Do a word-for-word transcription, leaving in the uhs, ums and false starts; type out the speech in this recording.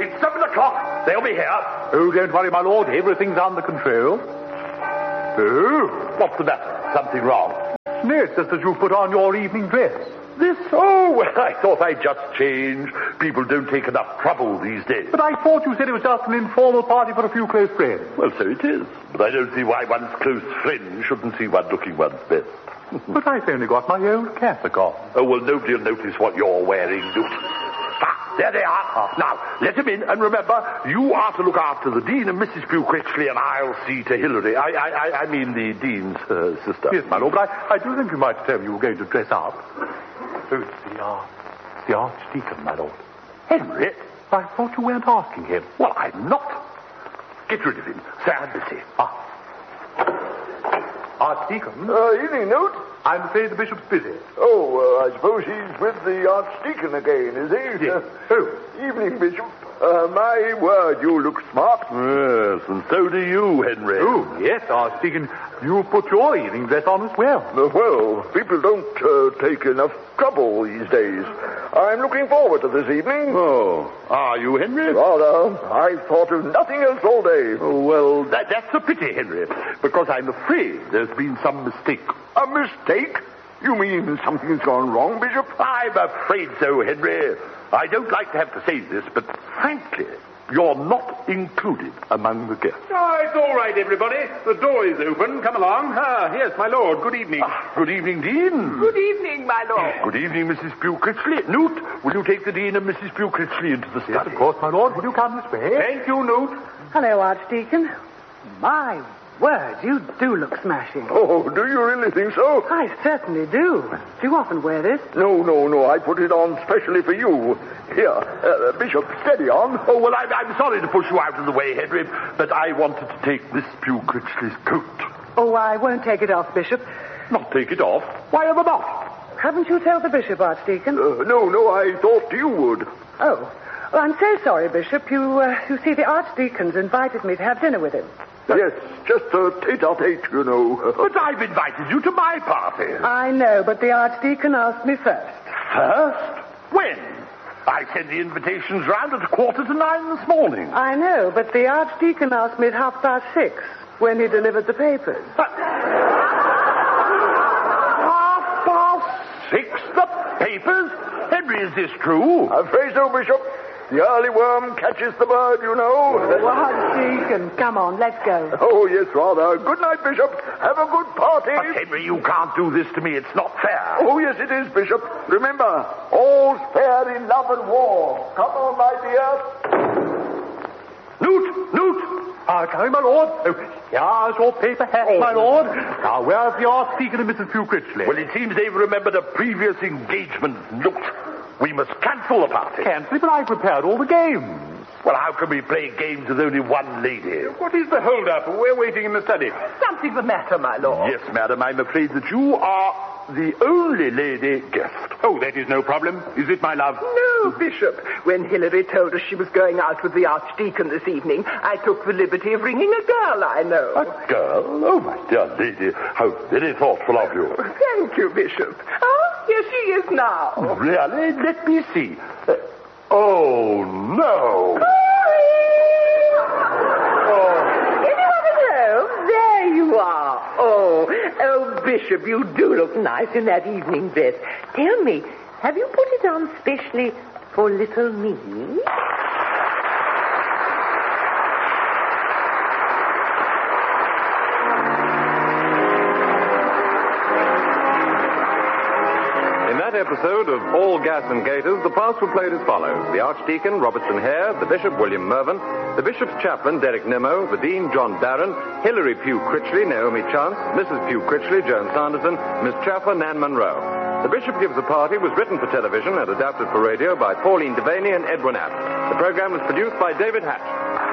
It's seven o'clock. They'll be here. Oh, don't worry, my lord. Everything's under control. Oh, what's the matter? Something wrong? No, it's just that you put on your evening dress. This? Oh, well, I thought I'd just change. People don't take enough trouble these days. But I thought you said it was just an informal party for a few close friends. Well, so it is. But I don't see why one's close friend shouldn't see one looking one's best. But I've only got my old cassock on. Oh, well, nobody will notice what you're wearing, Newt. Ah, there they are. Now, let them in, and remember, you are to look after the Dean and Missus Pugh Critchley, and I'll see to Hilary. I, I, I, I mean the Dean's uh, sister. Yes, my lord, but I, I do think you might tell me you were going to dress up. Oh, it's the, uh, the Archdeacon, my lord. Henry? I thought you weren't asking him. Well, I'm not. Get rid of him. Say I'm busy. Ah. Archdeacon? Uh, evening, Newt. I'm afraid the bishop's busy. Oh, uh, I suppose he's with the Archdeacon again, is he? Yes. Uh, oh, evening, Bishop. Uh, my word, you look smart. Yes, and so do you, Henry. Oh, yes, Archdeacon. You put your evening dress on as well. Uh, well, people don't uh, take enough trouble these days. I'm looking forward to this evening. Oh, are you, Henry? Rather. I've thought of nothing else all day. Oh, well, that, that's a pity, Henry, because I'm afraid there's been some mistake. A mistake? You mean something's gone wrong, Bishop? I'm afraid so, Henry. I don't like to have to say this, but frankly, you're not included among the guests. Oh, it's all right, everybody. The door is open. Come along. Ah, yes, my lord. Good evening. Ah, good evening, Dean. Good evening, my lord. Good evening, Missus Pugh Critchley. Newt, will you take the Dean and Missus Pugh Critchley into the study? Yes, of course, my lord. Will you come this way? Thank you, Newt. Hello, Archdeacon. My word, you do look smashing. Oh, do you really think so? I certainly do. Do you often wear this? No, no, no. I put it on specially for you. Here, uh, Bishop, steady on. Oh, well, I'm, I'm sorry to push you out of the way, Henry, but I wanted to take Miss Pugh Critchley's coat. Oh, I won't take it off, Bishop. Not take it off? Why ever not? Haven't you told the bishop, Archdeacon? Uh, no, no, I thought you would. Oh. Well, I'm so sorry, Bishop. You, uh, you see, the Archdeacon's invited me to have dinner with him. Yes, just a tete-a-tete, you know. But I've invited you to my party. I know, but the Archdeacon asked me first. First? When? I sent the invitations round at a quarter to nine this morning. I know, but the Archdeacon asked me at half past six when he delivered the papers. But... half past six? The papers? Henry, is this true? I'm afraid so, Bishop. The early worm catches the bird, you know. Oh, Archdeacon, come on, let's go. Oh, yes, rather. Good night, Bishop. Have a good party. But, Henry, you can't do this to me. It's not fair. Oh, yes, it is, Bishop. Remember, all's fair in love and war. Come on, my dear. Newt! Newt! Ah, coming, my lord. Oh, here's your paper hat, Oh. my lord. Now, where's the Archdeacon and Missus Pugh Critchley? Well, it seems they've remembered a previous engagement. Newt, we must cancel the party. Cancel, but I prepared all the games. Well, how can we play games with only one lady? What is the hold-up? We're waiting in the study. Something the matter, my lord. Yes, madam, I'm afraid that you are the only lady guest. Oh, that is no problem. Is it, my love? No, Bishop. When Hilary told us she was going out with the Archdeacon this evening, I took the liberty of ringing a girl I know. A girl? Oh, my dear lady, how very thoughtful of you. Thank you, Bishop. Oh, here she is now. Really? Let me see. Uh, oh, no. Anyone at home? There you are. Oh, oh, Bishop, you do look nice in that evening dress. Tell me, have you put it on specially for little me? Episode of All Gas and Gaiters, the parts were played as follows. The Archdeacon, Robertson Hare, the Bishop, William Mervyn, the Bishop's Chaplain, Derek Nimmo, the Dean, John Barron, Hilary Pugh Critchley, Naomi Chance, Missus Pugh Critchley, Joan Sanderson, Miss Chaffer, Nan Monroe. The Bishop Gives a Party was written for television and adapted for radio by Pauline Devaney and Edwin Abt. The program was produced by David Hatch.